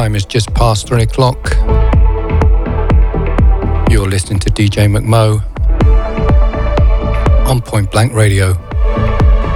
time is just past 3 o'clock. You're listening to DJ McMo on Point Blank Radio.